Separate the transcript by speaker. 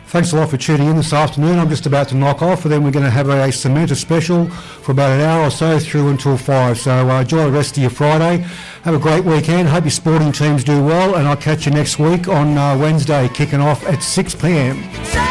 Speaker 1: Thanks a lot for tuning in this afternoon. I'm just about to knock off, and then we're going to have a Samantha special for about an hour or so through until 5. So enjoy the rest of your Friday. Have a great weekend. Hope your sporting teams do well, and I'll catch you next week on Wednesday, kicking off at 6 p.m.